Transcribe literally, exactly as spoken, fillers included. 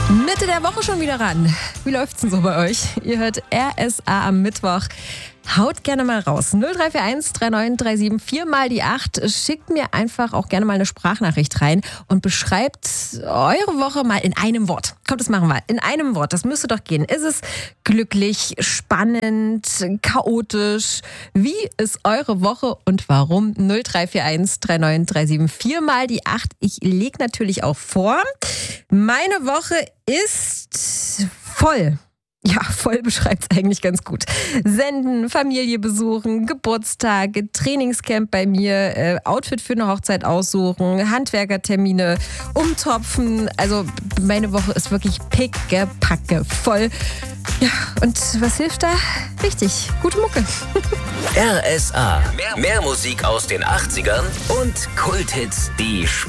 Mitte der Woche schon wieder ran. Wie läuft's denn so bei euch? Ihr hört R S A am Mittwoch. Haut gerne mal raus. null drei vier eins drei neun drei sieben vier mal die acht. Schickt mir einfach auch gerne mal eine Sprachnachricht rein und beschreibt eure Woche mal in einem Wort. Kommt, das machen wir. In einem Wort. Das müsste doch gehen. Ist es glücklich, spannend, chaotisch? Wie ist eure Woche und warum? null drei vier eins drei neun drei sieben vier mal die acht. Ich lege natürlich auch vor. Meine Woche ist voll. Ja, voll beschreibt es eigentlich ganz gut. Senden, Familie besuchen, Geburtstage, Trainingscamp bei mir, äh, Outfit für eine Hochzeit aussuchen, Handwerkertermine, umtopfen. Also meine Woche ist wirklich pickepacke voll. Ja, und was hilft da? Richtig, gute Mucke. R S A. Mehr, mehr Musik aus den achtzigern und Kulthits, die